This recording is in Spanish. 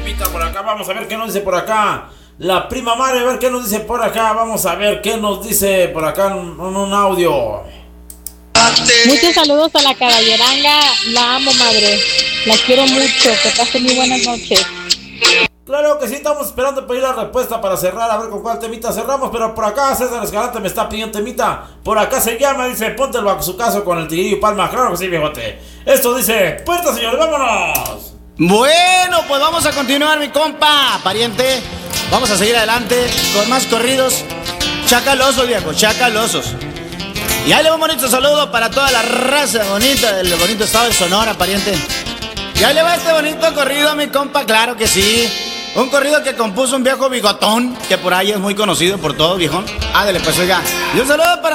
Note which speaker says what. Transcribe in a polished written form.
Speaker 1: temita por acá. Vamos a ver qué nos dice por acá la prima Mari, a ver qué nos dice por acá. Vamos a ver qué nos dice por acá en un audio.
Speaker 2: Muchos saludos a la caballeranga. La amo, madre. La quiero mucho. Que pasen muy buenas noches.
Speaker 1: Claro que sí, estamos esperando pedir la respuesta para cerrar, a ver con cuál temita cerramos, pero por acá César Escalante me está pidiendo temita, por acá se llama, dice, ponte el bazucazo con el Tigrillo Palma, claro que sí, viejote. Esto dice, puerta señores, vámonos.
Speaker 3: Bueno, pues vamos a continuar, mi compa, pariente. Vamos a seguir adelante con más corridos chacalosos, viejo, chacalosos. Y ahí le va un bonito saludo para toda la raza bonita del bonito estado de Sonora, pariente. Y ahí le va este bonito corrido, mi compa, claro que sí. Un corrido que compuso un viejo bigotón, que por ahí es muy conocido por todos, viejón. Ándale, pues oiga. Y un saludo para